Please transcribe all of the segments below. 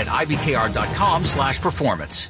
at ibkr.com/performance.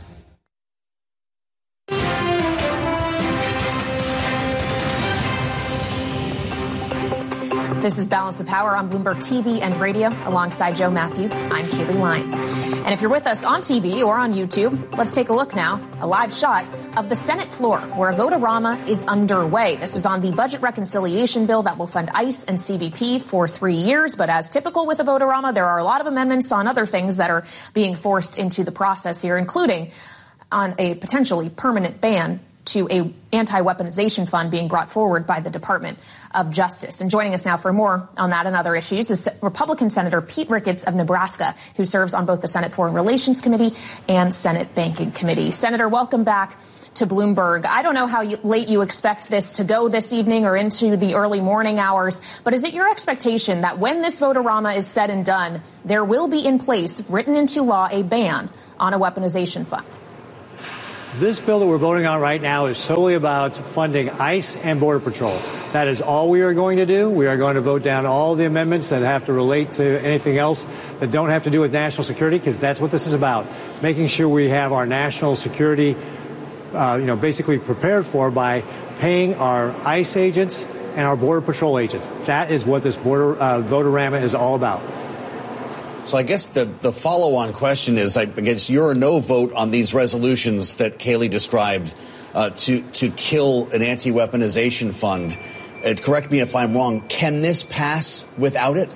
This is Balance of Power on Bloomberg TV and radio. Alongside Joe Matthew, I'm Kaylee Lyons. And if you're with us on TV or on YouTube, let's take a look now, a live shot of the Senate floor where a vote-a-rama is underway. This is on the budget reconciliation bill that will fund ICE and CBP for 3 years. But as typical with a vote-a-rama, there are a lot of amendments on other things that are being forced into the process here, including on a potentially permanent ban to a anti-weaponization fund being brought forward by the Department of Justice. And joining us now for more on that and other issues is Republican Senator Pete Ricketts of Nebraska, who serves on both the Senate Foreign Relations Committee and Senate Banking Committee. Senator, welcome back to Bloomberg. I don't know how late you expect this to go this evening or into the early morning hours, but is it your expectation that when this vote-a-rama is said and done, there will be in place, written into law, a ban on a weaponization fund? This bill that we're voting on right now is solely about funding ICE and Border Patrol. That is all we are going to do. We are going to vote down all the amendments that have to relate to anything else that don't have to do with national security, because that's what this is about, making sure we have our national security, basically prepared for by paying our ICE agents and our Border Patrol agents. That is what this vote-a-rama is all about. So I guess the follow-on question is, I guess your or no vote on these resolutions that Kaylee described to kill an anti-weaponization fund. Correct me if I'm wrong. Can this pass without it?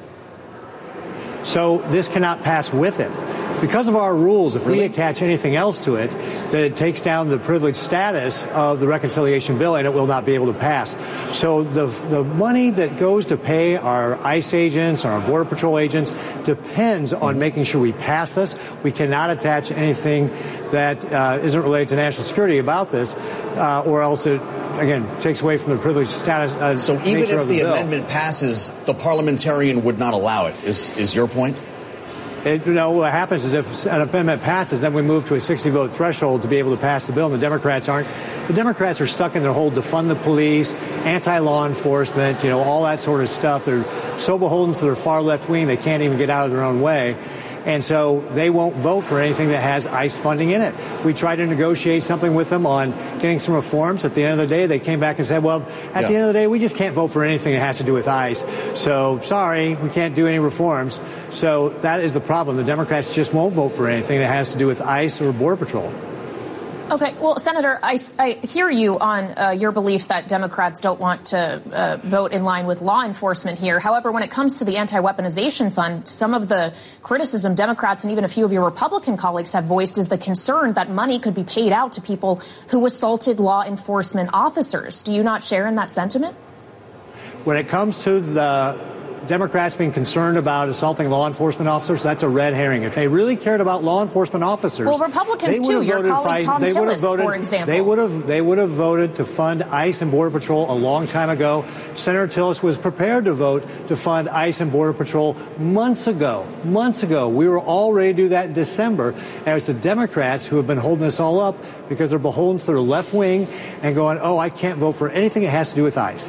So this cannot pass with it. Because of our rules, if we attach anything else to it, then it takes down the privileged status of the reconciliation bill and it will not be able to pass. So the money that goes to pay our ICE agents or our Border Patrol agents depends on making sure we pass this. We cannot attach anything that isn't related to national security about this, or else it, again, takes away from the privileged status. So even if the amendment passes, the parliamentarian would not allow it, is your point? What happens is if an amendment passes, then we move to a 60-vote threshold to be able to pass the bill, and the Democrats aren't. The Democrats are stuck in their whole defund the police, anti-law enforcement, all that sort of stuff. They're so beholden to their far left wing, they can't even get out of their own way. And so they won't vote for anything that has ICE funding in it. We tried to negotiate something with them on getting some reforms. At the end of the day, they came back and said, well, at the end of the day, we just can't vote for anything that has to do with ICE. So, sorry, we can't do any reforms. So that is the problem. The Democrats just won't vote for anything that has to do with ICE or Border Patrol. Okay. Well, Senator, I hear you on your belief that Democrats don't want to vote in line with law enforcement here. However, when it comes to the anti-weaponization fund, some of the criticism Democrats and even a few of your Republican colleagues have voiced is the concern that money could be paid out to people who assaulted law enforcement officers. Do you not share in that sentiment? When it comes to the Democrats being concerned about assaulting law enforcement officers, that's a red herring. If they really cared about law enforcement officers, well, Republicans too. Your colleague Tom Tillis, for example, they would have voted to fund ICE and Border Patrol a long time ago. Senator Tillis was prepared to vote to fund ICE and Border Patrol months ago. We were all ready to do that in December, and it's the Democrats who have been holding this all up because they're beholden to their left wing and going, "Oh, I can't vote for anything that has to do with ICE."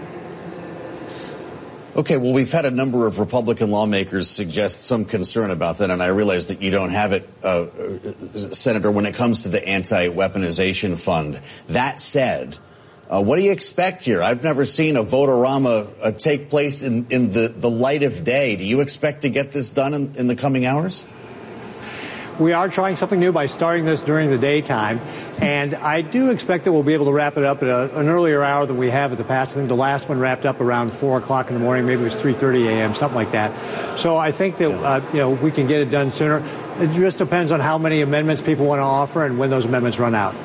Okay, well, we've had a number of Republican lawmakers suggest some concern about that, and I realize that you don't have it, Senator, when it comes to the anti-weaponization fund. That said, what do you expect here? I've never seen a vote-a-rama take place in the light of day. Do you expect to get this done in the coming hours? We are trying something new by starting this during the daytime, and I do expect that we'll be able to wrap it up at an earlier hour than we have in the past. I think the last one wrapped up around 4 o'clock in the morning, maybe it was 3:30 a.m., something like that. So I think that we can get it done sooner. It just depends on how many amendments people want to offer and when those amendments run out.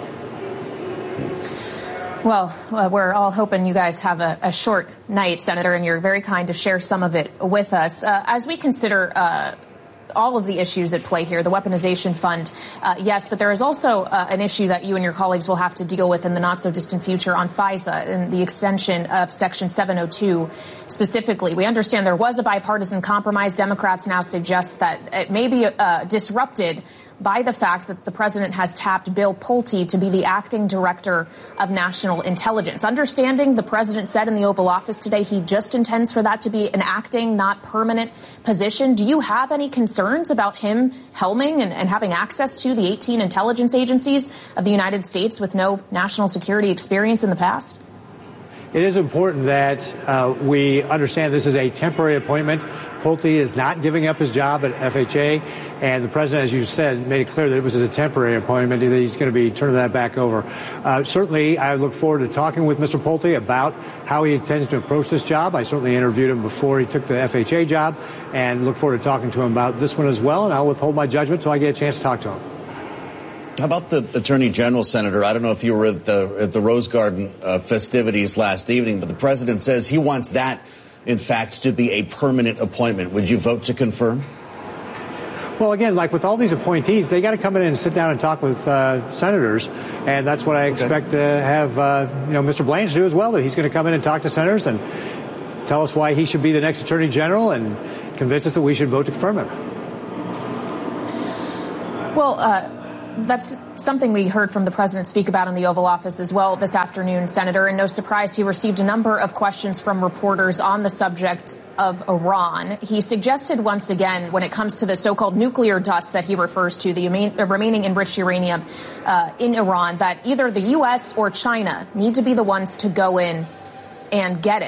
Well, we're all hoping you guys have a short night, Senator, and you're very kind to share some of it with us. As we consider all of the issues at play here, the weaponization fund, yes, but there is also an issue that you and your colleagues will have to deal with in the not-so-distant future on FISA and the extension of Section 702 specifically. We understand there was a bipartisan compromise. Democrats now suggest that it may be disrupted by the fact that the president has tapped Bill Pulte to be the acting director of national intelligence. Understanding the president said in the Oval Office today he just intends for that to be an acting, not permanent position. Do you have any concerns about him helming and having access to the 18 intelligence agencies of the United States with no national security experience in the past? It is important that we understand this is a temporary appointment. Pulte is not giving up his job at FHA, and the president, as you said, made it clear that it was a temporary appointment, that he's going to be turning that back over. Certainly, I look forward to talking with Mr. Pulte about how he intends to approach this job. I certainly interviewed him before he took the FHA job, and look forward to talking to him about this one as well, and I'll withhold my judgment until I get a chance to talk to him. How about the Attorney General, Senator? I don't know if you were at the Rose Garden festivities last evening, but the president says he wants that, in fact, to be a permanent appointment. Would you vote to confirm? Well, again, like with all these appointees, they got to come in and sit down and talk with senators, and that's what I expect to have Mr. Blanche do as well, that he's going to come in and talk to senators and tell us why he should be the next Attorney General and convince us that we should vote to confirm him. Well, that's something we heard from the president speak about in the Oval Office as well this afternoon, Senator. And no surprise, he received a number of questions from reporters on the subject of Iran. He suggested once again, when it comes to the so-called nuclear dust that he refers to, the remaining enriched uranium in Iran, that either the U.S. or China need to be the ones to go in and get it.